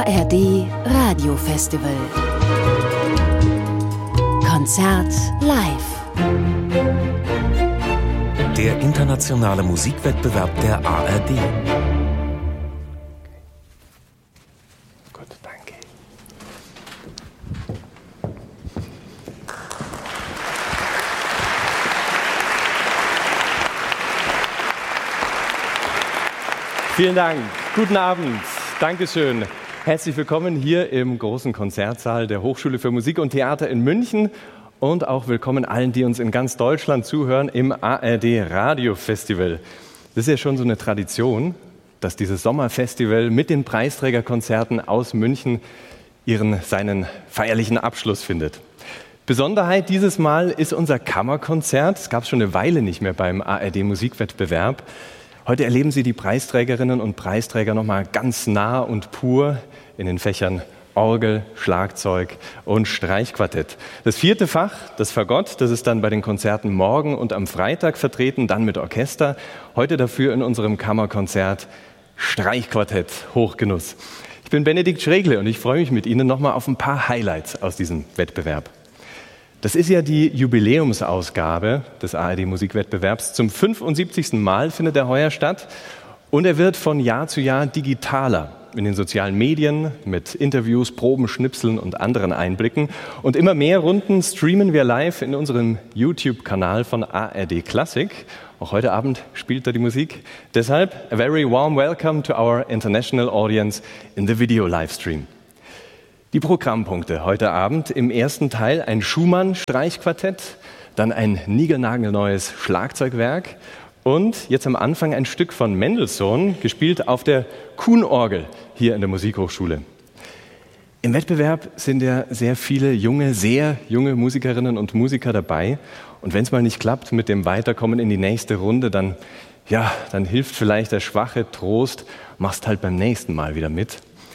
ARD Radiofestival. Konzert live. Der internationale Musikwettbewerb der ARD. Gut, danke. Vielen Dank. Guten Abend. Dankeschön. Herzlich willkommen hier im großen Konzertsaal der Hochschule für Musik und Theater in München und auch willkommen allen, die uns in ganz Deutschland zuhören im ARD Radiofestival. Das ist ja schon so eine Tradition, dass dieses Sommerfestival mit den Preisträgerkonzerten aus München seinen feierlichen Abschluss findet. Besonderheit dieses Mal ist unser Kammerkonzert. Das gab es schon eine Weile nicht mehr beim ARD Musikwettbewerb. Heute erleben Sie die Preisträgerinnen und Preisträger nochmal ganz nah und pur in den Fächern Orgel, Schlagzeug und Streichquartett. Das vierte Fach, das Fagott, das ist dann bei den Konzerten morgen und am Freitag vertreten, dann mit Orchester. Heute dafür in unserem Kammerkonzert Streichquartett, Hochgenuss. Ich bin Benedikt Schregle und ich freue mich mit Ihnen nochmal auf ein paar Highlights aus diesem Wettbewerb. Das ist ja die Jubiläumsausgabe des ARD Musikwettbewerbs. Zum 75. Mal findet er heuer statt und er wird von Jahr zu Jahr digitaler in den sozialen Medien mit Interviews, Proben, Schnipseln und anderen Einblicken. Und immer mehr Runden streamen wir live in unserem YouTube-Kanal von ARD Classic. Auch heute Abend spielt da die Musik. Deshalb a very warm welcome to our international audience in the video livestream. Die Programmpunkte heute Abend: im ersten Teil ein Schumann-Streichquartett, dann ein niegelnagelneues Schlagzeugwerk und jetzt am Anfang ein Stück von Mendelssohn, gespielt auf der Kuhn-Orgel hier in der Musikhochschule. Im Wettbewerb sind ja sehr viele sehr junge Musikerinnen und Musiker dabei. Und wenn es mal nicht klappt mit dem Weiterkommen in die nächste Runde, dann hilft vielleicht der schwache Trost, machst halt beim nächsten Mal wieder mit.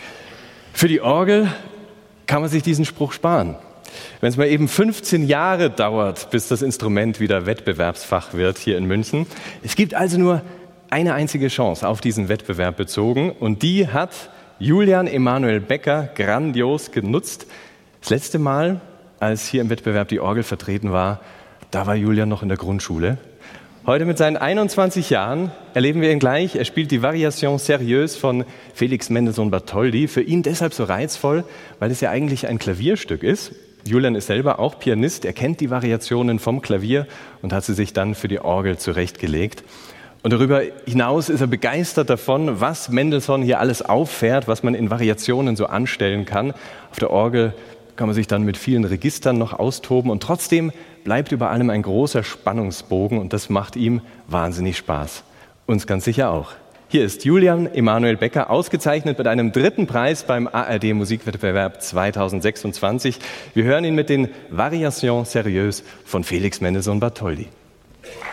Für die Orgel kann man sich diesen Spruch sparen. Wenn es mal eben 15 Jahre dauert, bis das Instrument wieder Wettbewerbsfach wird hier in München. Es gibt also nur eine einzige Chance auf diesen Wettbewerb bezogen und die hat Julian Emanuel Becker grandios genutzt. Das letzte Mal, als hier im Wettbewerb die Orgel vertreten war, da war Julian noch in der Grundschule. Heute mit seinen 21 Jahren erleben wir ihn gleich. Er spielt die Variation Sérieuse von Felix Mendelssohn Bartholdy. Für ihn deshalb so reizvoll, weil es ja eigentlich ein Klavierstück ist. Julian ist selber auch Pianist. Er kennt die Variationen vom Klavier und hat sie sich dann für die Orgel zurechtgelegt. Und darüber hinaus ist er begeistert davon, was Mendelssohn hier alles auffährt, was man in Variationen so anstellen kann. Auf der Orgel kann man sich dann mit vielen Registern noch austoben und trotzdem bleibt über allem ein großer Spannungsbogen und das macht ihm wahnsinnig Spaß. Uns ganz sicher auch. Hier ist Julian Emanuel Becker, ausgezeichnet mit einem 3. Preis beim ARD Musikwettbewerb 2026. Wir hören ihn mit den Variations Sérieuses von Felix Mendelssohn Bartholdy.